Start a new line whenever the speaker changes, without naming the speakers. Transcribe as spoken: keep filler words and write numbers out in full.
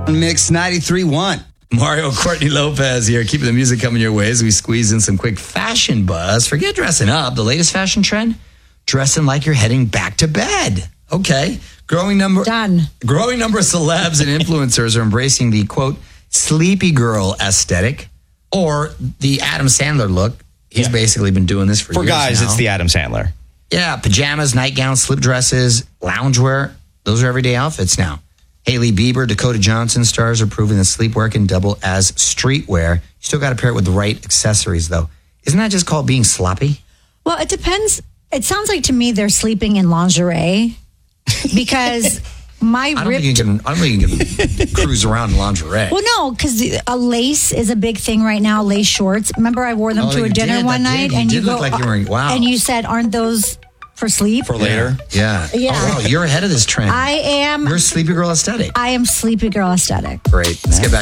Mix ninety-three point one.
Mario Courtney Lopez here, keeping the music coming your way as we squeeze in some quick fashion buzz. Forget dressing up. The latest fashion trend? Dressing like you're heading back to bed. Okay. Growing number
Done.
Growing number of celebs and influencers are embracing the, quote, sleepy girl aesthetic or the Adam Sandler look. He's
Yeah.
basically been doing this for,
For
years
guys,
now.
it's the Adam Sandler.
Yeah, pajamas, nightgowns, slip dresses, loungewear. Those are everyday outfits now. Haley Bieber, Dakota Johnson stars are proving that sleepwear can double as streetwear. You still got to pair it with the right accessories, though. Isn't that just called being sloppy?
Well, it depends. It sounds like to me they're sleeping in lingerie because my
I don't
ripped.
think you can. I don't think you can cruise around in lingerie.
Well, no, because a lace is a big thing right now. Lace shorts. Remember, I wore them
Oh,
to a
you
dinner
did.
one
That
night,
did. You
and
did
you
look
go,
like you were- wow.
and you said, "Aren't those for sleep?"
For later.
Yeah.
Yeah.
Oh, wow, you're ahead of this trend.
I am.
You're a sleepy girl aesthetic.
I am sleepy girl aesthetic.
Great. Let's get back.